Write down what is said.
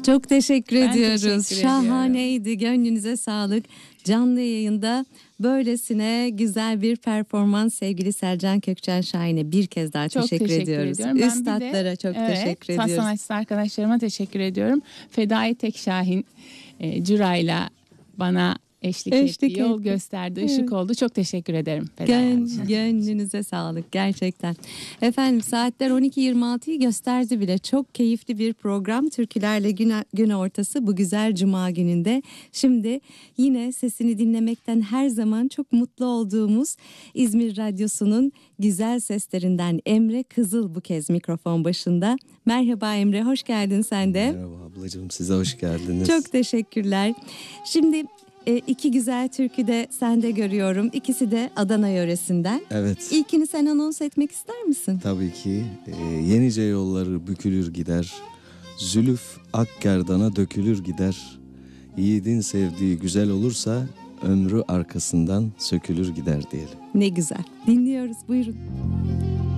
Çok teşekkür Ben ediyoruz. teşekkür Şahaneydi. Gönlünüze sağlık. Canlı yayında böylesine güzel bir performans sevgili Selcan Kökçen Şahin'e bir kez daha Çok teşekkür ediyoruz. ediyorum. Ben Üstadlara çok teşekkür saz ediyoruz. sanatçısı arkadaşlarıma teşekkür ediyorum. Fedai Tekşahin Cüra'yla bana eşlik etti, yol gösterdi, ışık oldu. Çok teşekkür ederim. Gönlünüze sağlık gerçekten. Efendim saatler 12.26'yı gösterdi bile. Çok keyifli bir program. Türkülerle gün ortası bu güzel cuma gününde. Şimdi yine sesini dinlemekten her zaman çok mutlu olduğumuz İzmir Radyosu'nun güzel seslerinden Emre Kızıl bu kez mikrofon başında. Merhaba Emre, hoş geldin sen de. Merhaba ablacığım, size hoş geldiniz. Çok teşekkürler. Şimdi iki güzel türkü de sende görüyorum. İkisi de Adana yöresinden. Evet. İlkini sen anons etmek ister misin? Tabii ki. Yenice yolları bükülür gider. Zülüf ak gerdana dökülür gider. Yiğidin sevdiği güzel olursa ömrü arkasından sökülür gider diyelim. Ne güzel. Dinliyoruz, buyurun.